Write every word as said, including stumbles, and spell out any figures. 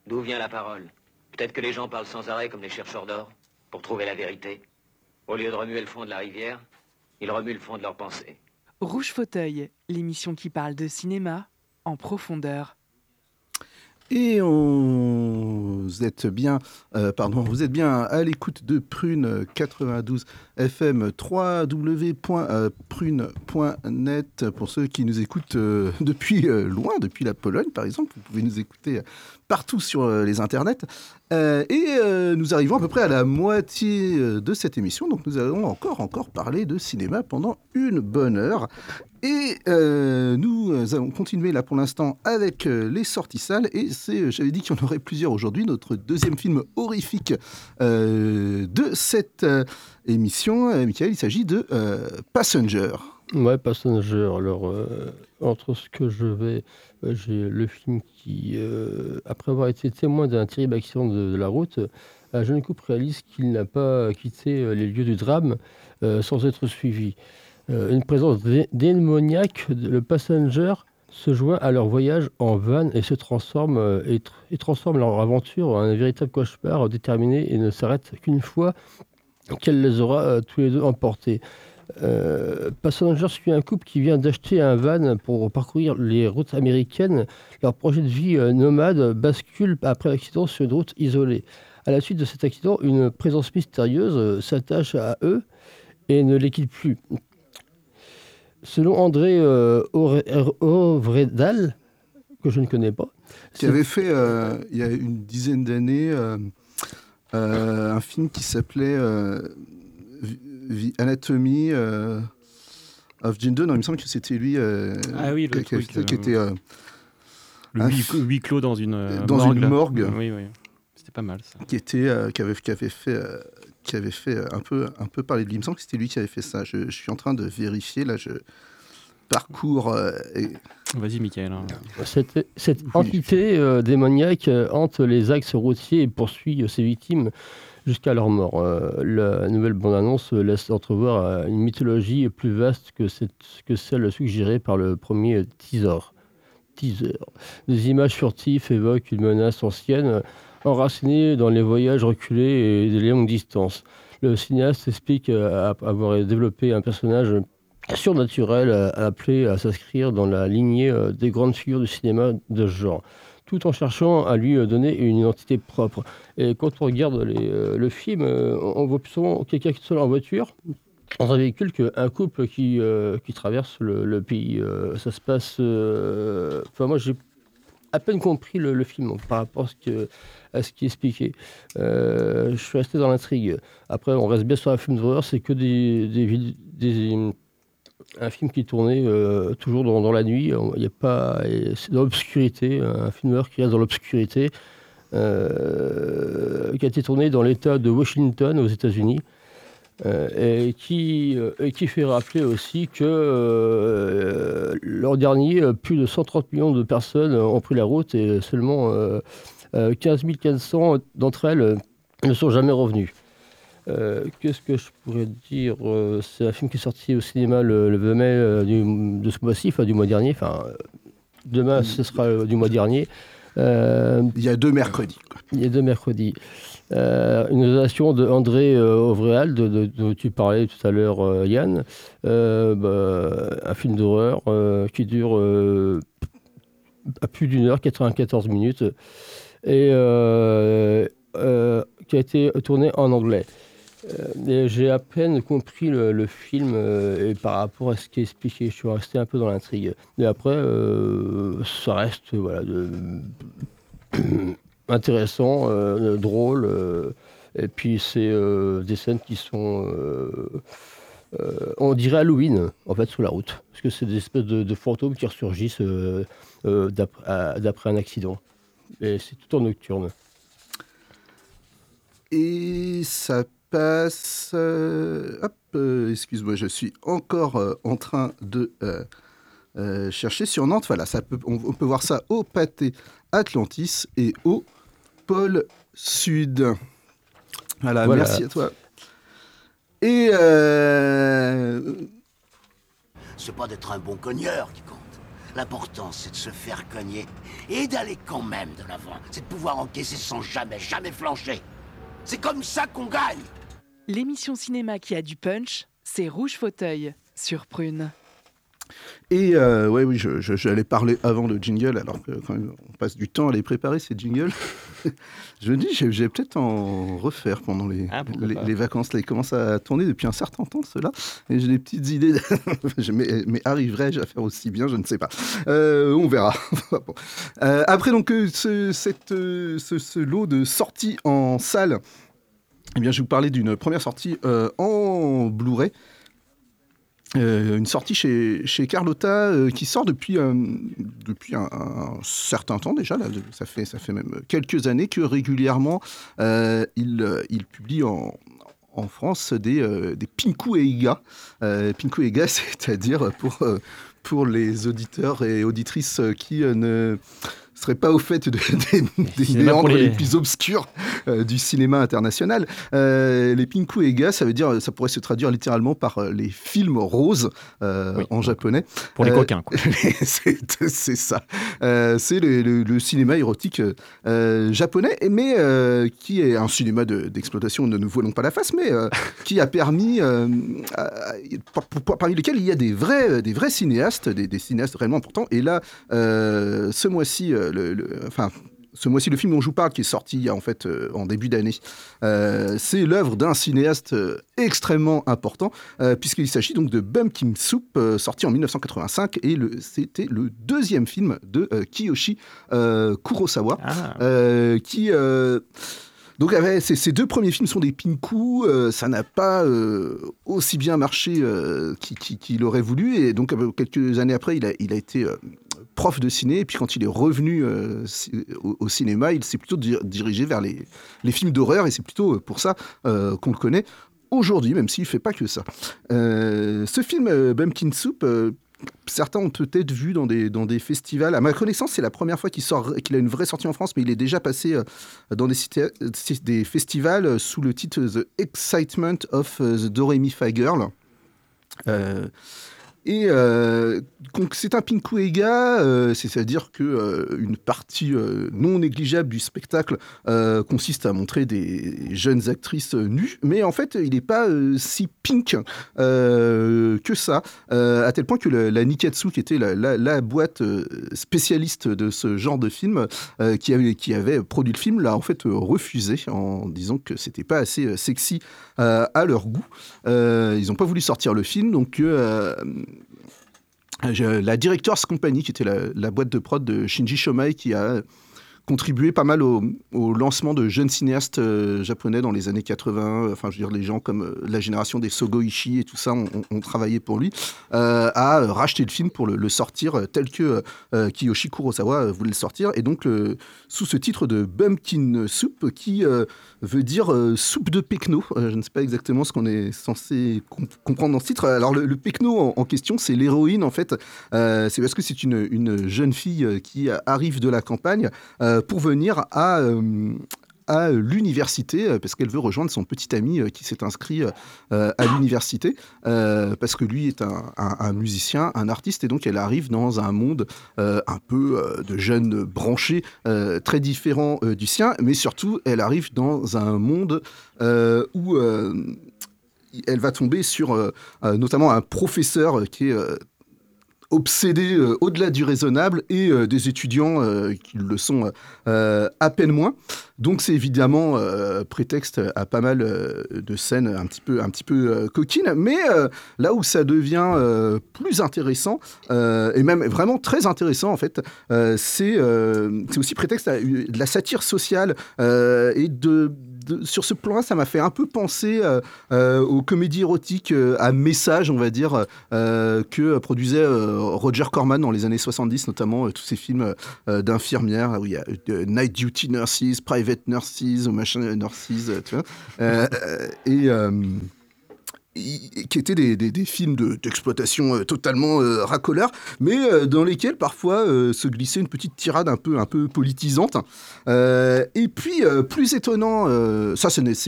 D'où vient la parole? Peut-être que les gens parlent sans arrêt comme les chercheurs d'or, pour trouver la vérité. Au lieu de remuer le fond de la rivière, ils remuent le fond de leurs pensées. Rouge Fauteuil, l'émission qui parle de cinéma en profondeur. Et on... vous êtes bien, euh, pardon, vous êtes bien à l'écoute de Prune quatre-vingt-douze F M, w w w point prune point net. Pour ceux qui nous écoutent euh, depuis euh, loin, depuis la Pologne par exemple, vous pouvez nous écouter partout sur euh, les internets. Euh, et euh, nous arrivons à peu près à la moitié de cette émission, donc nous allons encore, encore parler de cinéma pendant une bonne heure. Et euh, nous allons continuer là pour l'instant avec euh, les sorties salles. Et c'est, j'avais dit qu'il y en aurait plusieurs aujourd'hui, notre deuxième film horrifique euh, de cette euh, émission. Euh, Michael, il s'agit de euh, Passenger. Ouais, Passenger. Alors, euh, entre ce que je vais... Euh, j'ai le film qui, euh, après avoir été témoin d'un terrible accident de, de la route, un jeune couple réalise qu'il n'a pas quitté les lieux du drame euh, sans être suivi. Euh, une présence dé- démoniaque, le Passenger se joint à leur voyage en van et se transforme euh, et, tr- et transforme leur aventure en un véritable cauchemar déterminé et ne s'arrête qu'une fois qu'elle les aura euh, tous les deux emportés. Euh, Passenger suit un couple qui vient d'acheter un van pour parcourir les routes américaines. Leur projet de vie euh, nomade bascule après l'accident sur une route isolée. À la suite de cet accident, une présence mystérieuse euh, s'attache à eux et ne les quitte plus. Selon André euh, Ovredal, que je ne connais pas, qui avait fait, euh, il y a une dizaine d'années, euh, euh, un film qui s'appelait euh, The Anatomy euh, of Jane Doe. Non, il me semble que c'était lui euh, ah oui, le qui, truc, qui, euh, qui était... Euh, le huis, huis clos dans une euh, dans morgue. une morgue. Oui, oui. C'était pas mal, ça. Qui, était, euh, qui, avait, qui avait fait... Euh, qui avait fait un peu, un peu parler de lui. Il me semble que c'était lui qui avait fait ça. Je, je suis en train de vérifier, là, je parcours... Euh, et... Vas-y, Michael. Hein. Cette, cette entité euh, démoniaque euh, hante les axes routiers et poursuit euh, ses victimes jusqu'à leur mort. Euh, la nouvelle bande-annonce laisse entrevoir euh, une mythologie plus vaste que, cette, que celle suggérée par le premier teaser. teaser. Des images furtives évoquent une menace ancienne, enracinée dans les voyages reculés et des longues distances. Le cinéaste explique euh, avoir développé un personnage surnaturel euh, appelé à s'inscrire dans la lignée euh, des grandes figures du cinéma de ce genre, tout en cherchant à lui donner une identité propre. Et quand on regarde les, euh, le film, euh, on voit plus souvent quelqu'un qui est seul en voiture, dans un véhicule, qu'un couple qui, euh, qui traverse le, le pays. Euh, ça se passe... Euh, enfin, moi, j'ai à peine compris le, le film par rapport à ce, que, à ce qui est expliqué. Euh, je suis resté dans l'intrigue. Après, on reste bien sur un film d'horreur, c'est que des, des, des, des un film qui est tourné euh, toujours dans, dans la nuit. Il y a pas, c'est dans l'obscurité, un film d'horreur qui reste dans l'obscurité, euh, qui a été tourné dans l'État de Washington aux États-Unis. Euh, et, qui, euh, et qui fait rappeler aussi que euh, l'an dernier, plus de cent trente millions de personnes ont pris la route et seulement euh, euh, quinze mille quatre cents d'entre elles euh, ne sont jamais revenues. Euh, qu'est-ce que je pourrais dire euh, C'est un film qui est sorti au cinéma le, le vingt mai euh, du, de ce mois-ci, enfin du mois dernier. Enfin, demain, ce sera euh, du mois dernier. Euh, il y a deux mercredis. Quoi. Il y a deux mercredis. Euh, une réalisation de André euh, Ovredal, de, de, dont tu parlais tout à l'heure, euh, Yann. Euh, bah, un film d'horreur euh, qui dure euh, à plus d'une heure, quatre-vingt-quatorze minutes, et euh, euh, qui a été tourné en anglais. Euh, j'ai à peine compris le, le film euh, et par rapport à ce qui est expliqué, je suis resté un peu dans l'intrigue. Mais après, euh, ça reste voilà, de, intéressant, euh, drôle, euh, et puis c'est euh, des scènes qui sont, euh, euh, on dirait Halloween, en fait, sur la route, parce que c'est des espèces de, de fantômes qui ressurgissent euh, euh, d'après, à, d'après un accident, et c'est tout en nocturne. Et ça passe... Euh, hop, euh, excuse-moi, je suis encore euh, en train de euh, euh, chercher sur Nantes. Voilà, ça peut, on, on peut voir ça au Pâté Atlantis et au Pôle Sud. Voilà, voilà. Merci à toi. Et... Euh... C'est pas d'être un bon cogneur qui compte. L'important, c'est de se faire cogner et d'aller quand même de l'avant. C'est de pouvoir encaisser sans jamais, jamais flancher. C'est comme ça qu'on gagne. L'émission cinéma qui a du punch, c'est Rouge Fauteuil sur Prune. Et euh, ouais, oui, je, je, j'allais parler avant le jingle, alors que quand même, on passe du temps à les préparer, ces jingles. Je me dis, je vais peut-être en refaire pendant les, ah, les, les vacances. Là, ils commencent à tourner depuis un certain temps, ceux-là. Et j'ai des petites idées. mais, mais arriverai-je à faire aussi bien? Je ne sais pas. Euh, on verra. Bon. euh, après, donc, ce, cette, ce, ce lot de sorties en salle, eh bien, je vais vous parler d'une première sortie euh, en Blu-ray. Euh, une sortie chez, chez Carlotta euh, qui sort depuis, euh, depuis un, un certain temps déjà, là, ça, fait, ça fait même quelques années que régulièrement euh, il, il publie en, en France des, euh, des Pinku Eiga. Euh, Pinku Eiga, c'est-à-dire pour, euh, pour les auditeurs et auditrices qui euh, ne seraient pas au fait de, des, des méandres les... les plus obscurs euh, du cinéma international. Euh, les Pinku Eiga, ça veut dire, ça pourrait se traduire littéralement par euh, les films roses euh, oui. en japonais. Pour les euh, coquins, quoi. c'est, c'est ça. Euh, c'est le, le, le cinéma érotique euh, japonais, mais euh, qui est un cinéma de, d'exploitation, ne nous voilons pas la face, mais euh, qui a permis, euh, à, à, parmi lesquels il y a des vrais, des vrais cinéastes, des, des cinéastes réellement importants. Et là, euh, ce mois-ci, Le, le, enfin, ce mois-ci, le film dont je vous parle, qui est sorti en fait euh, en début d'année, euh, c'est l'œuvre d'un cinéaste euh, extrêmement important, euh, puisqu'il s'agit donc de Bumpkin Soup, euh, sorti en dix-neuf cent quatre-vingt-cinq, et le, c'était le deuxième film de euh, Kiyoshi euh, Kurosawa, ah. euh, qui euh, donc avait, ces, ces deux premiers films sont des Pinku, euh, ça n'a pas euh, aussi bien marché euh, qu'il, qu'il, qu'il aurait voulu, et donc euh, quelques années après, il a, il a été euh, prof de ciné, et puis quand il est revenu euh, au, au cinéma, il s'est plutôt di- dirigé vers les, les films d'horreur, et c'est plutôt pour ça euh, qu'on le connaît aujourd'hui, même s'il ne fait pas que ça. Euh, ce film, euh, Bumpkin Soup, euh, certains ont peut-être vu dans des, dans des festivals. À ma connaissance, c'est la première fois qu'il, sort, qu'il a une vraie sortie en France, mais il est déjà passé euh, dans des, cité, des festivals sous le titre The Excitement of the Do-Re-Mi-Fa Girl. Euh, Et euh, donc c'est un Pinku Eiga, euh, c'est-à-dire que euh, une partie euh, non négligeable du spectacle euh, consiste à montrer des jeunes actrices euh, nues, mais en fait il n'est pas euh, si pink euh, que ça, euh, à tel point que le, la Nikkatsu, qui était la, la, la boîte euh, spécialiste de ce genre de film, euh, qui, avait, qui avait produit le film, l'a en fait euh, refusé en disant que c'était pas assez euh, sexy euh, à leur goût. Euh, ils n'ont pas voulu sortir le film, donc euh, la Directors Company, qui était la, la boîte de prod de Shinji Shomai, qui a contribué pas mal au, au lancement de jeunes cinéastes euh, japonais dans les années quatre-vingts. Enfin, je veux dire, les gens comme euh, la génération des Sogo Ishii et tout ça ont, ont, ont travaillé pour lui, euh, a racheté le film pour le, le sortir euh, tel que euh, Kiyoshi Kurosawa euh, voulait le sortir. Et donc, le, sous ce titre de Bumpkin Soup, qui euh, veut dire euh, soupe de pecno. Euh, je ne sais pas exactement ce qu'on est censé comp- comprendre dans ce titre. Alors, le, le pecno en, en question, c'est l'héroïne, en fait. Euh, c'est parce que c'est une, une jeune fille qui arrive de la campagne euh, pour venir à, euh, à l'université, parce qu'elle veut rejoindre son petit ami qui s'est inscrit euh, à l'université, euh, parce que lui est un, un, un musicien, un artiste, et donc elle arrive dans un monde euh, un peu euh, de jeunes branchés, euh, très différent euh, du sien, mais surtout, elle arrive dans un monde euh, où euh, elle va tomber sur euh, euh, notamment un professeur qui est euh, obsédés euh, au-delà du raisonnable, et euh, des étudiants euh, qui le sont euh, à peine moins. Donc c'est évidemment euh, prétexte à pas mal euh, de scènes un petit peu, un petit peu euh, coquines, mais euh, là où ça devient euh, plus intéressant, euh, et même vraiment très intéressant en fait, euh, c'est, euh, c'est aussi prétexte à de la satire sociale, euh, et de De, sur ce plan-là, ça m'a fait un peu penser euh, euh, aux comédies érotiques euh, à message, on va dire, euh, que produisait euh, Roger Corman dans les années soixante-dix, notamment euh, tous ces films euh, d'infirmières, où il y a euh, Night Duty Nurses, Private Nurses, ou machin Nurses, tu vois, euh, et... Euh, qui étaient des, des, des films de, d'exploitation euh, totalement euh, racoleurs, mais euh, dans lesquels parfois euh, se glissait une petite tirade un peu, un peu politisante. Euh, et puis, euh, plus étonnant, euh, ça ce n'est, c'est